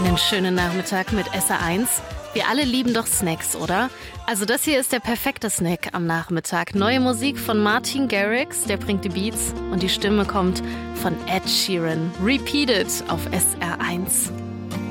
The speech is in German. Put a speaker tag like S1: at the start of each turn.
S1: einen schönen Nachmittag mit SR1. Wir alle lieben doch Snacks, oder? Also das hier ist der perfekte Snack am Nachmittag. Neue Musik von Martin Garrix, der bringt die Beats und die Stimme kommt von Ed Sheeran. Repeat It auf SR1.